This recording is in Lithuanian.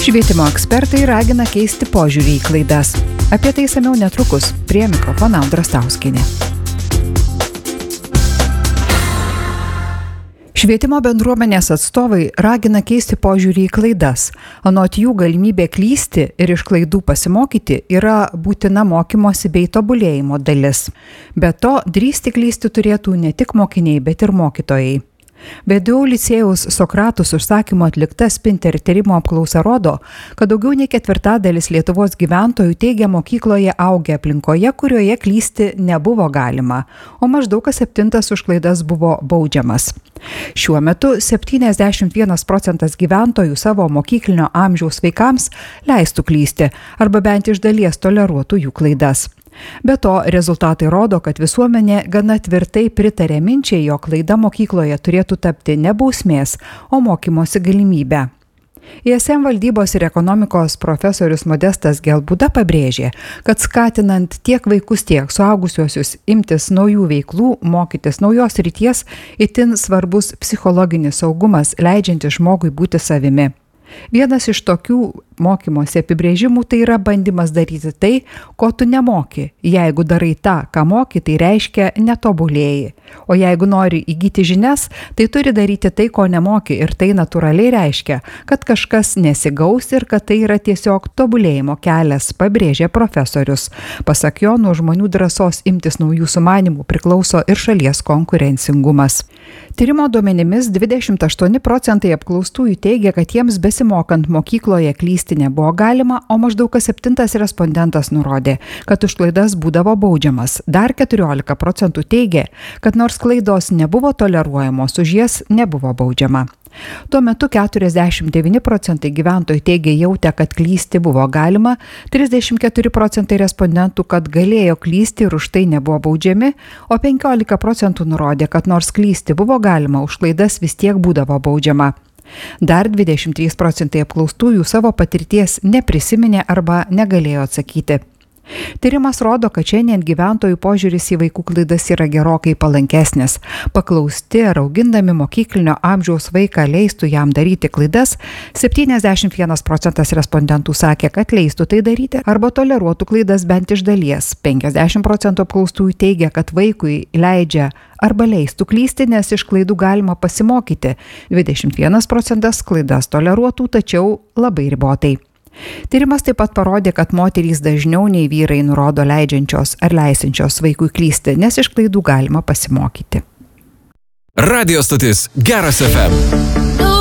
Švietimo ekspertai ragina keisti požiūrį į klaidas. Apie tai išsamiau netrukus. Prie mikrofono Audra Stauskienė. Švietimo bendruomenės atstovai ragina keisti požiūrį į klaidas. Anot jų galimybė klysti ir iš klaidų pasimokyti yra būtina mokymosi bei tobulėjimo dalis. Be to, drįsti klysti turėtų ne tik mokiniai, bet ir mokytojai. VDU licėjaus Sokratus užsakymu atlikta Spinter tyrimo apklausa rodo, kad daugiau nei ketvirtadalis Lietuvos gyventojų teigia mokykloje augę aplinkoje, kurioje klysti nebuvo galima, o maždaug kas 7 už klaidas buvo baudžiamas. Šiuo metu 71% gyventojų savo mokyklinio amžiaus vaikams leistų klysti arba bent iš dalies toleruotų jų klaidas. Be to, rezultatai rodo, kad visuomenė gana tvirtai pritarė minčiai, jog klaida mokykloje turėtų tapti ne bausmės, o mokymosi galimybę. ISM valdybos ir ekonomikos profesorius Modestas Gelbūda pabrėžė, kad skatinant tiek vaikus, tiek suaugusiuosius imtis naujų veiklų, mokytis naujos srities, itin svarbus psichologinis saugumas, leidžiantis žmogui būti savimi. Vienas iš tokių mokymosi apibrėžimų tai yra bandymas daryti tai, ko tu nemoki. Jeigu darai tą, ką moki, tai reiškia netobulėji. O jeigu nori įgyti žinias, tai turi daryti tai, ko nemoki, ir tai natūraliai reiškia, kad kažkas nesigaus ir kad tai yra tiesiog tobulėjimo kelias, pabrėžė profesorius. Pasak jo, nuo žmonių drąsos imtis naujų sumanimų priklauso ir šalies konkurencingumas. Tyrimo duomenimis 28% apklaustųjų teigia, kad jiems besimokant mokykloje klysti nebuvo galima, o maždaug kas 7 respondentas nurodė, kad už klaidas būdavo baudžiamas. Dar 14% teigė, kad nors klaidos nebuvo toleruojamos, už jas nebuvo baudžiama. Tuo metu 49% gyventojų teigė jautę, kad klysti buvo galima, 34% respondentų, kad galėjo klysti ir už tai nebuvo baudžiami, o 15% nurodė, kad nors klysti buvo galima, už klaidas vis tiek būdavo baudžiama. Dar 23% apklaustųjų savo patirties neprisiminė arba negalėjo atsakyti. Tyrimas rodo, kad šiandien gyventojų požiūris į vaikų klaidas yra gerokai palankesnis. Paklausti, ar augindami mokyklinio amžiaus vaiką leistų jam daryti klaidas, 71% respondentų sakė, kad leistų tai daryti arba toleruotų klaidas bent iš dalies. 50% apklaustųjų teigia, kad vaikui leidžia arba leistų klysti, nes iš klaidų galima pasimokyti. 21% klaidas toleruotų, tačiau labai ribotai. Tyrimas taip pat parodė, kad moterys dažniau nei vyrai nurodo leidžiančios ar leisinčios vaikui klysti, nes iš klaidų galima pasimokyti. Radio stotis Geras FM.